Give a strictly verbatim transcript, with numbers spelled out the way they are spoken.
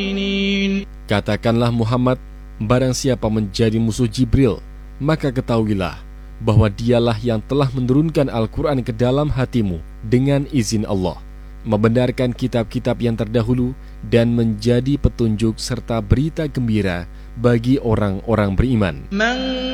Katakanlah Muhammad, barang siapa menjadi musuh Jibril, maka ketahuilah bahwa dialah yang telah menurunkan Al-Quran ke dalam hatimu dengan izin Allah, membenarkan kitab-kitab yang terdahulu dan menjadi petunjuk serta berita gembira bagi orang-orang beriman.